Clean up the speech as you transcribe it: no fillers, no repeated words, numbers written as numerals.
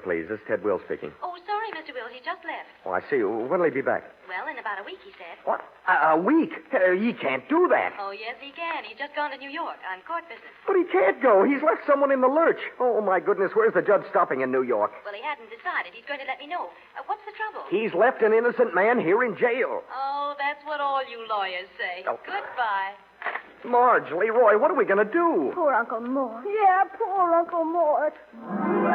please. This is Ted Will speaking. Oh, sorry, Mr. Wills. He just left. Oh, I see. When'll he be back? Well, in about a week, he said. What? A week? He can't do that. Oh, yes, he can. He's just gone to New York on court business. But he can't go. He's left someone in the lurch. Oh, my goodness. Where's the judge stopping in New York? Well, he hadn't decided. He's going to let me know. What's the trouble? He's left an innocent man here in jail. Oh, that's what all you lawyers say. Oh. Goodbye. Marge, Leroy, what are we going to do? Poor Uncle Mort. Yeah, poor Uncle Mort.